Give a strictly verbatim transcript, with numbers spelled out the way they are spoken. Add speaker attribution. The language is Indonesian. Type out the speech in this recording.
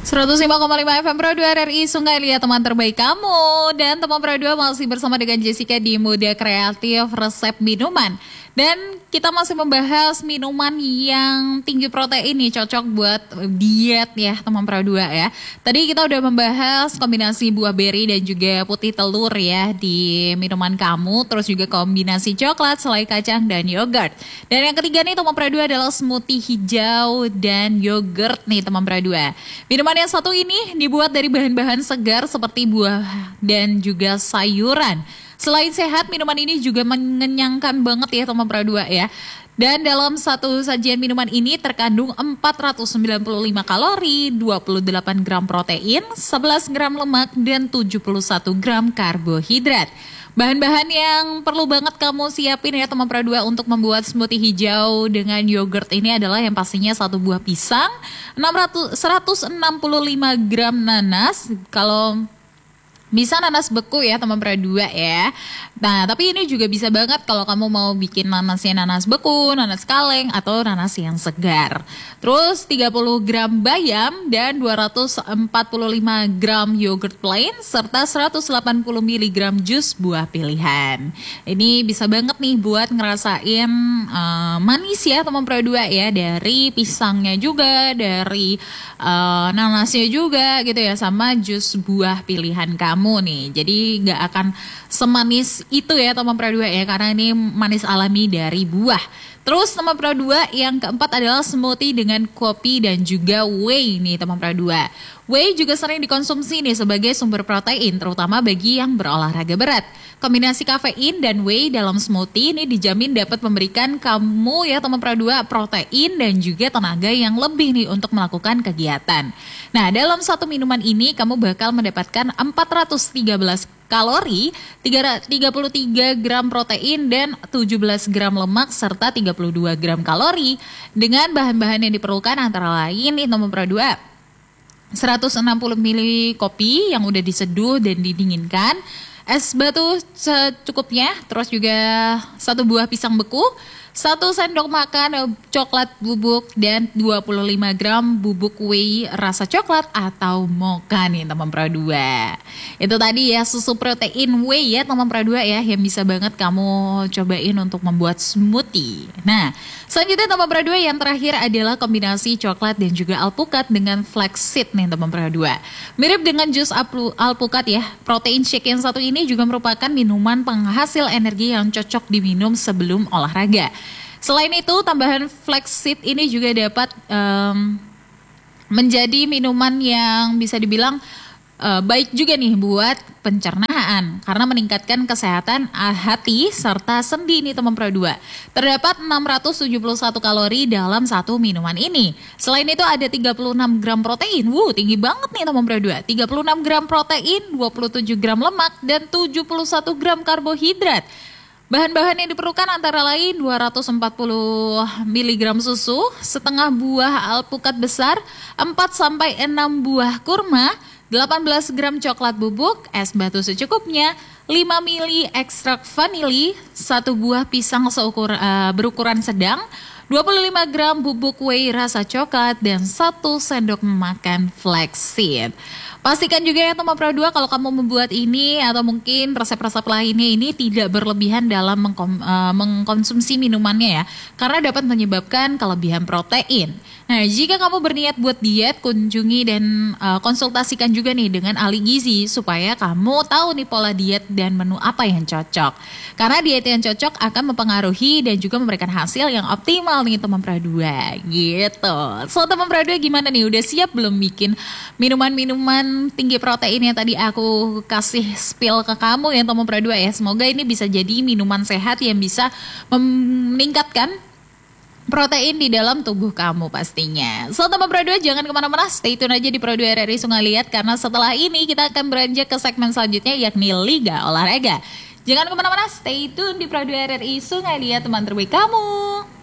Speaker 1: seratus lima koma lima F M Pro dua R R I Sungai Liat, teman terbaik kamu. Dan teman Pro dua masih bersama dengan Jessica di Muda Kreatif Resep Minuman. Dan kita masih membahas minuman yang tinggi protein nih, cocok buat diet ya teman Pro dua ya. Tadi kita udah membahas kombinasi buah beri dan juga putih telur ya di minuman kamu. Terus juga kombinasi coklat, selai kacang, dan yogurt. Dan yang ketiga nih teman Pro dua adalah smoothie hijau dan yogurt nih teman Pro dua. Minuman yang satu ini dibuat dari bahan-bahan segar seperti buah dan juga sayuran. Selain sehat, minuman ini juga mengenyangkan banget ya teman Pro dua ya. Dan dalam satu sajian minuman ini terkandung empat ratus sembilan puluh lima kalori, dua puluh delapan gram protein, sebelas gram lemak, dan tujuh puluh satu gram karbohidrat. Bahan-bahan yang perlu banget kamu siapin ya teman Pro dua untuk membuat smoothie hijau dengan yogurt ini adalah yang pastinya satu buah pisang, seratus enam puluh lima gram nanas, kalau bisa nanas beku ya teman Pro dua ya. Nah tapi ini juga bisa banget kalau kamu mau bikin nanasnya nanas beku, nanas kaleng, atau nanas yang segar. Terus tiga puluh gram bayam dan dua ratus empat puluh lima gram yogurt plain serta seratus delapan puluh miligram jus buah pilihan. Ini bisa banget nih buat ngerasain uh, manis ya teman Pro dua ya. Dari pisangnya juga, dari uh, nanasnya juga gitu ya, sama jus buah pilihan kamu. Kamu nih, jadi nggak akan semanis itu ya teman Pro dua ya, karena ini manis alami dari buah. Terus teman Pro dua yang keempat adalah smoothie dengan kopi dan juga whey nih teman Pro dua. Whey juga sering dikonsumsi nih sebagai sumber protein, terutama bagi yang berolahraga berat. Kombinasi kafein dan whey dalam smoothie ini dijamin dapat memberikan kamu ya teman Pro dua protein dan juga tenaga yang lebih nih untuk melakukan kegiatan. Nah dalam satu minuman ini kamu bakal mendapatkan empat ratus tiga belas kalori, tiga puluh tiga gram protein, dan tujuh belas gram lemak, serta tiga puluh dua gram kalori. Dengan bahan-bahan yang diperlukan antara lain nih teman Pro dua, seratus enam puluh mililiter kopi yang udah diseduh dan didinginkan, es batu secukupnya, terus juga satu buah pisang beku, satu sendok makan coklat bubuk, dan dua puluh lima gram bubuk whey rasa coklat atau mocha nih teman Pro dua. Itu tadi ya susu protein whey ya teman Pro dua ya, yang bisa banget kamu cobain untuk membuat smoothie. Nah selanjutnya teman Pro dua yang terakhir adalah kombinasi coklat dan juga alpukat dengan flaxseed nih teman Pro dua. Mirip dengan jus alpukat ya, protein shake yang satu ini juga merupakan minuman penghasil energi yang cocok diminum sebelum olahraga. Selain itu, tambahan flaxseed ini juga dapat um, menjadi minuman yang bisa dibilang uh, baik juga nih buat pencernaan karena meningkatkan kesehatan hati serta sendi nih teman Pro dua. Terdapat enam ratus tujuh puluh satu kalori dalam satu minuman ini. Selain itu ada tiga puluh enam gram protein. Wuh, tinggi banget nih teman Pro dua. tiga puluh enam gram protein, dua puluh tujuh gram lemak, dan tujuh puluh satu gram karbohidrat. Bahan-bahan yang diperlukan antara lain dua ratus empat puluh miligram susu, setengah buah alpukat besar, empat sampai enam buah kurma, delapan belas gram coklat bubuk, es batu secukupnya, lima mililiter ekstrak vanili, satu buah pisang seukur, uh, berukuran sedang, dua puluh lima gram bubuk whey rasa coklat, dan satu sendok makan flaxseed. Pastikan juga ya teman Pro dua kalau kamu membuat ini atau mungkin resep-resep lainnya ini tidak berlebihan dalam mengkom, uh, mengkonsumsi minumannya ya, karena dapat menyebabkan kelebihan protein. Nah jika kamu berniat buat diet, kunjungi dan uh, konsultasikan juga nih dengan ahli gizi supaya kamu tahu nih pola diet dan menu apa yang cocok. Karena diet yang cocok akan mempengaruhi dan juga memberikan hasil yang optimal nih teman Pro dua gitu. So teman Pro dua gimana nih, udah siap belum bikin minuman-minuman tinggi protein yang tadi aku kasih spill ke kamu ya teman Pro dua ya. Semoga ini bisa jadi minuman sehat yang bisa meningkatkan protein di dalam tubuh kamu pastinya. So teman Pro dua jangan kemana-mana, stay tune aja di Pro dua R R I Sungai Liat, karena setelah ini kita akan beranjak ke segmen selanjutnya yakni Liga Olahraga. Jangan kemana-mana, stay tune di Pro dua R R I Sungai Liat, teman terbaik kamu.